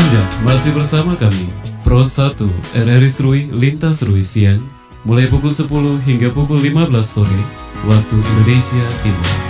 Anda masih bersama kami, Pro 1 RRI Serui Lintas Serui Siang, mulai pukul 10 hingga pukul 15 sore, waktu Indonesia Timur.